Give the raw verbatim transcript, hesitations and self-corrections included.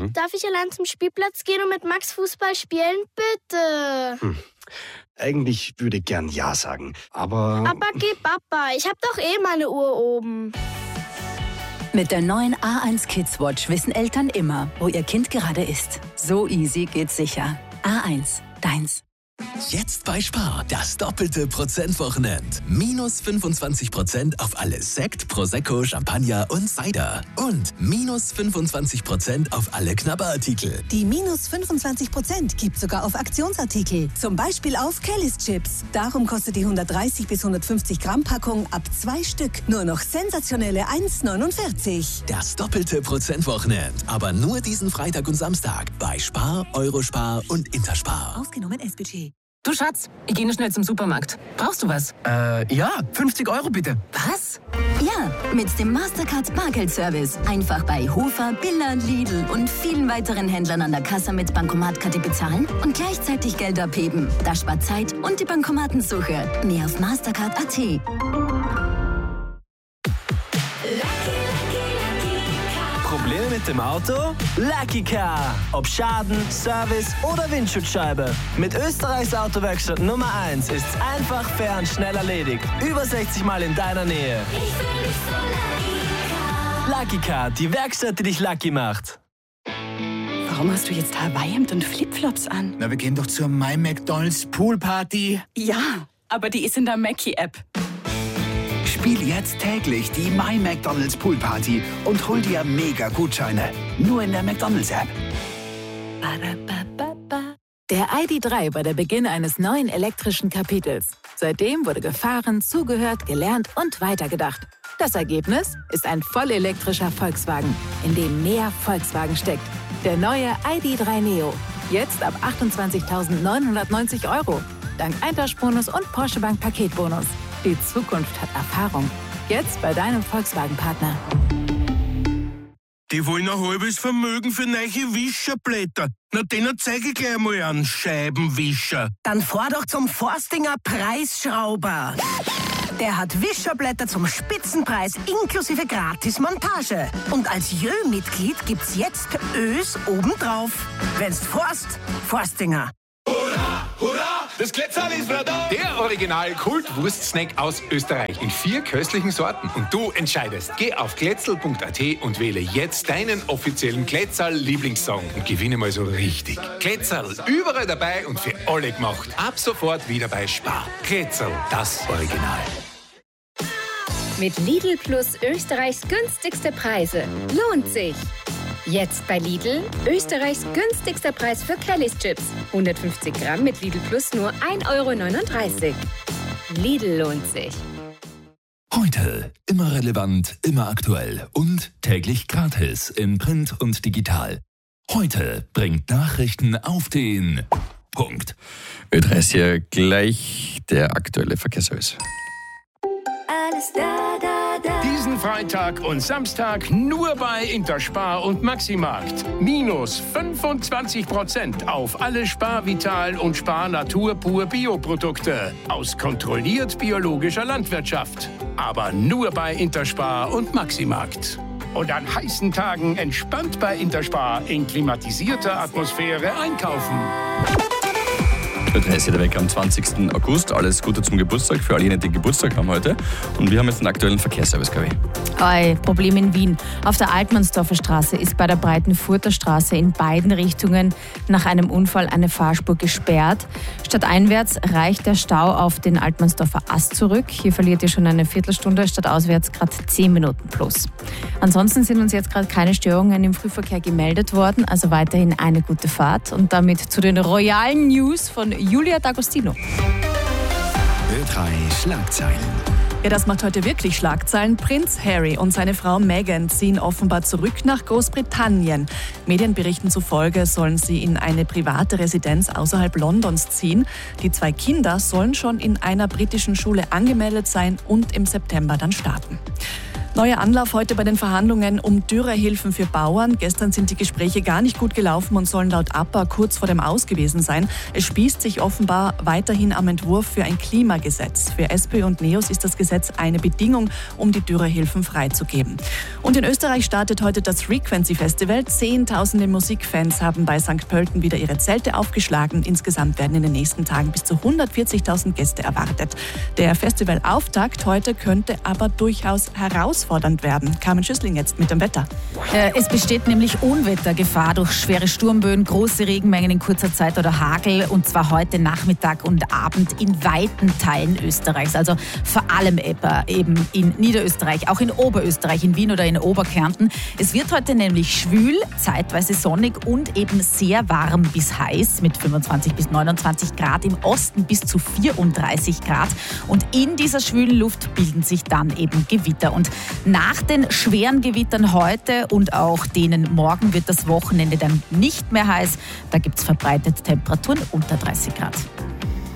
Mhm. Darf ich allein zum Spielplatz gehen und mit Max Fußball spielen? Bitte. Hm. Eigentlich würde ich gern Ja sagen, aber... Aber geh Papa, ich hab doch eh meine Uhr oben. Mit der neuen A eins Kids Watch wissen Eltern immer, wo ihr Kind gerade ist. So easy geht's sicher. A eins, deins. Jetzt bei Spar, das doppelte Prozentwochenend. Minus fünfundzwanzig Prozent auf alle Sekt, Prosecco, Champagner und Cider. Und minus fünfundzwanzig Prozent auf alle Knabberartikel. Die minus fünfundzwanzig Prozent gibt sogar auf Aktionsartikel. Zum Beispiel auf Kellys Chips. Darum kostet die hundertdreißig bis hundertfünfzig Gramm Packung ab zwei Stück nur noch sensationelle eins neunundvierzig. Das doppelte Prozentwochenend. Aber nur diesen Freitag und Samstag bei Spar, Eurospar und Interspar. Ausgenommen S-Budget. Du Schatz, ich gehe nur schnell zum Supermarkt. Brauchst du was? Äh, ja, fünfzig Euro bitte. Was? Ja, mit dem Mastercard Bargeldservice. Einfach bei Hofer, Billa, Lidl und vielen weiteren Händlern an der Kasse mit Bankomatkarte bezahlen und gleichzeitig Geld abheben. Das spart Zeit und die Bankomatensuche. Mehr auf mastercard punkt a t. Probleme mit dem Auto? Lucky Car. Ob Schaden, Service oder Windschutzscheibe. Mit Österreichs Autowerkstatt Nummer eins ist's einfach, fair und schnell erledigt. Über sechzig Mal in deiner Nähe. Ich fühl mich so Lucky Car. Lucky Car, die Werkstatt, die dich lucky macht. Warum hast du jetzt Hawaii-Hemd und Flipflops an? Na, wir gehen doch zur My McDonald's Poolparty. Ja, aber die ist in der Mackie-App. Spiel jetzt täglich die My McDonald's Poolparty und hol dir mega Gutscheine. Nur in der McDonald's-App. Der I D drei war der Beginn eines neuen elektrischen Kapitels. Seitdem wurde gefahren, zugehört, gelernt und weitergedacht. Das Ergebnis ist ein vollelektrischer Volkswagen, in dem mehr Volkswagen steckt. Der neue I D drei Neo. Jetzt ab achtundzwanzigtausendneunhundertneunzig Euro. Dank Eintauschbonus und Porsche Bank Paketbonus. Die Zukunft hat Erfahrung. Jetzt bei deinem Volkswagen-Partner. Die wollen ein halbes Vermögen für neue Wischerblätter. Na, denen zeige ich gleich mal an, Scheibenwischer. Dann fahr doch zum Forstinger Preisschrauber. Der hat Wischerblätter zum Spitzenpreis inklusive Gratis-Montage. Und als Jö-Mitglied gibt's jetzt Ös obendrauf. Wenn's forst, Forstinger. Hurra, hurra, das Glätzerl ist wieder da. Der Original-Kult-Wurst-Snack aus Österreich in vier köstlichen Sorten. Und du entscheidest. Geh auf glätzerl punkt a t und wähle jetzt deinen offiziellen Glätzerl-Lieblingssong und gewinne mal so richtig. Glätzerl, überall dabei und für alle gemacht. Ab sofort wieder bei Spar. Glätzerl, das Original. Mit Lidl Plus Österreichs günstigste Preise. Lohnt sich. Jetzt bei Lidl, Österreichs günstigster Preis für Kellys Chips. hundertfünfzig Gramm mit Lidl Plus nur ein Euro neununddreißig. Lidl lohnt sich. Heute immer relevant, immer aktuell und täglich gratis in Print und digital. Heute bringt Nachrichten auf den Punkt. Ö drei ist hier gleich der aktuelle Verkehrsservice. Alles da, da, da. Diesen Freitag und Samstag nur bei Interspar und Maximarkt. Minus fünfundzwanzig Prozent auf alle Spar Vital und Spar Natur Pur Bioprodukte aus kontrolliert biologischer Landwirtschaft. Aber nur bei Interspar und Maximarkt. Und an heißen Tagen entspannt bei Interspar in klimatisierter Atmosphäre einkaufen. Ö drei ist hier weg am zwanzigsten August. Alles Gute zum Geburtstag für alle, die Geburtstag haben heute. Und wir haben jetzt den aktuellen Verkehrsservice, Gabi. Oi, Problem in Wien. Auf der Altmannsdorfer Straße ist bei der Breitenfurter Straße in beiden Richtungen nach einem Unfall eine Fahrspur gesperrt. Stadteinwärts reicht der Stau auf den Altmannsdorfer Ast zurück. Hier verliert ihr schon eine Viertelstunde, stadtauswärts gerade zehn Minuten plus. Ansonsten sind uns jetzt gerade keine Störungen im Frühverkehr gemeldet worden, also weiterhin eine gute Fahrt. Und damit zu den royalen News von Julia D'Agostino. Ö drei Schlagzeilen. Ja, das macht heute wirklich Schlagzeilen. Prinz Harry und seine Frau Meghan ziehen offenbar zurück nach Großbritannien. Medienberichten zufolge sollen sie in eine private Residenz außerhalb Londons ziehen. Die zwei Kinder sollen schon in einer britischen Schule angemeldet sein und im September dann starten. Neuer Anlauf heute bei den Verhandlungen um Dürrehilfen für Bauern. Gestern sind die Gespräche gar nicht gut gelaufen und sollen laut A P A kurz vor dem Aus gewesen sein. Es spießt sich offenbar weiterhin am Entwurf für ein Klimagesetz. Für SPÖ und NEOS ist das Gesetz eine Bedingung, um die Dürrehilfen freizugeben. Und in Österreich startet heute das Frequency Festival. Zehntausende Musikfans haben bei Sankt Pölten wieder ihre Zelte aufgeschlagen. Insgesamt werden in den nächsten Tagen bis zu hundertvierzigtausend Gäste erwartet. Der Festivalauftakt heute könnte aber durchaus herausfordernd werden. Carmen Schüssling jetzt mit dem Wetter. Es besteht nämlich Unwettergefahr durch schwere Sturmböen, große Regenmengen in kurzer Zeit oder Hagel, und zwar heute Nachmittag und Abend in weiten Teilen Österreichs. Also vor allem eben in Niederösterreich, auch in Oberösterreich, in Wien oder in Oberkärnten. Es wird heute nämlich schwül, zeitweise sonnig und eben sehr warm bis heiß mit fünfundzwanzig bis neunundzwanzig Grad, im Osten bis zu vierunddreißig Grad. Und in dieser schwülen Luft bilden sich dann eben Gewitter. Und nach den schweren Gewittern heute und auch denen morgen wird das Wochenende dann nicht mehr heiß. Da gibt es verbreitet Temperaturen unter dreißig Grad.